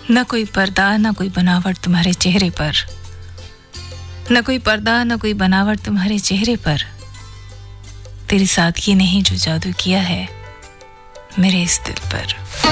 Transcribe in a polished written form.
न कोई पर्दा न कोई बनावट तुम्हारे चेहरे पर, न कोई पर्दा न कोई बनावट तुम्हारे चेहरे पर। तेरी सादगी ने ही जो जादू किया है मेरे इस दिल पर।